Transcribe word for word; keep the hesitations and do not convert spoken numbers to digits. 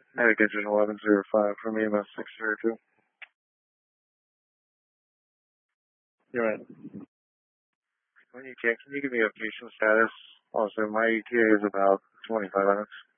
Medication eleven zero five for me, about six zero two. You're right. When you can, can you give me a patient status? Also, my E T A is about twenty-five minutes.